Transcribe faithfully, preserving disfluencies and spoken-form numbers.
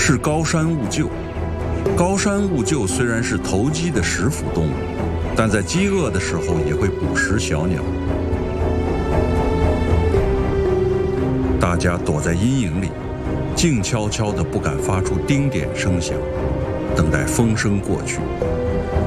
是高山兀鹫。高山兀鹫虽然是投机的食腐动物，但在饥饿的时候也会捕食小鸟。大家躲在阴影里，静悄悄地不敢发出丁点声响，等待风声过去。